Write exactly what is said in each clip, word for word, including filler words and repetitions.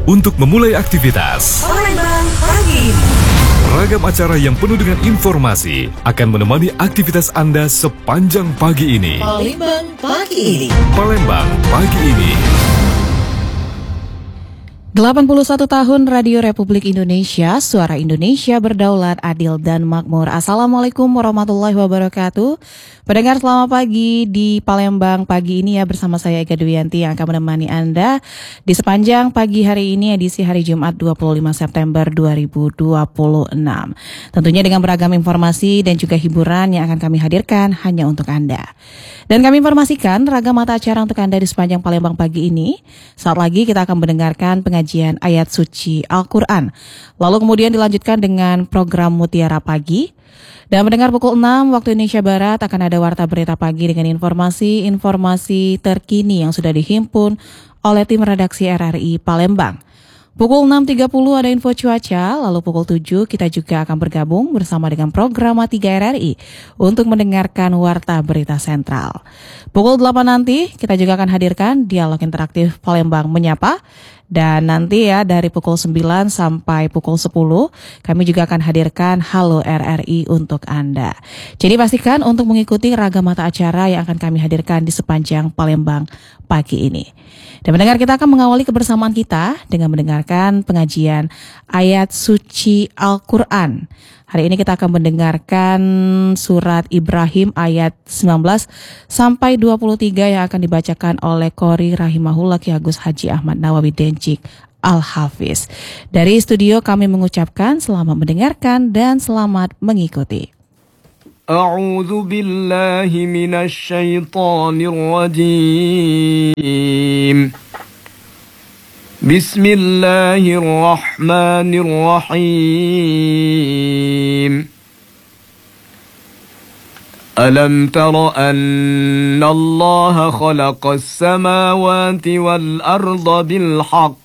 untuk memulai aktivitas. Palembang Pagi. Ragam acara yang penuh dengan informasi akan menemani aktivitas Anda sepanjang pagi ini. Palembang Pagi ini. Palembang Pagi ini. delapan puluh satu tahun Radio Republik Indonesia, Suara Indonesia berdaulat, adil dan makmur. Assalamualaikum warahmatullahi wabarakatuh. Pendengar selamat pagi di Palembang Pagi ini ya, bersama saya Ega Dwianti yang akan menemani Anda di sepanjang pagi hari ini, edisi hari Jumat dua puluh lima September dua ribu dua puluh enam. Tentunya dengan beragam informasi dan juga hiburan yang akan kami hadirkan hanya untuk Anda. Dan kami informasikan ragam mata acara untuk Anda di sepanjang Palembang Pagi ini. Saat lagi kita akan mendengarkan pengajian ayat suci Al-Quran. Lalu kemudian dilanjutkan dengan program Mutiara Pagi. Dan mendengar pukul enam waktu Indonesia Barat akan ada Warta Berita Pagi dengan informasi-informasi terkini yang sudah dihimpun oleh tim redaksi R R I Palembang. Pukul enam tiga puluh ada info cuaca, lalu pukul tujuh kita juga akan bergabung bersama dengan program tiga R R I untuk mendengarkan Warta Berita Sentral. Pukul delapan nanti kita juga akan hadirkan dialog interaktif Palembang Menyapa. Dan nanti ya dari pukul sembilan sampai pukul sepuluh kami juga akan hadirkan Halo R R I untuk Anda. Jadi pastikan untuk mengikuti ragam mata acara yang akan kami hadirkan di sepanjang Palembang Pagi ini. Dan mendengar kita akan mengawali kebersamaan kita dengan mendengarkan pengajian ayat suci Al-Quran. Hari ini kita akan mendengarkan surat Ibrahim ayat sembilan belas sampai dua puluh tiga yang akan dibacakan oleh Qori Rahimahullah Ki Agus Haji Ahmad Nawawi Dencik Al-Hafiz. Dari studio kami mengucapkan selamat mendengarkan dan selamat mengikuti. A'udzu billahi minasy syaithanir rajim. Bismillahirrahmanirrahim. Alam tara anna Allah khalaqas samawati wal arda bil haqq.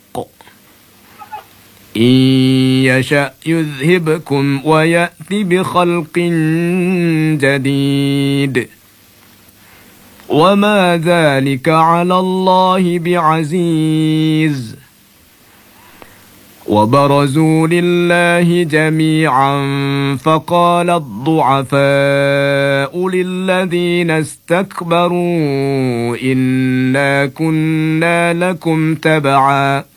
In yasha' yudhibkum wa ya'ti bi khalqin jadid. وما ذلك على الله بعزيز وبرزوا لله جميعا فقال الضعفاء للذين استكبروا إنا كنا لكم تبعا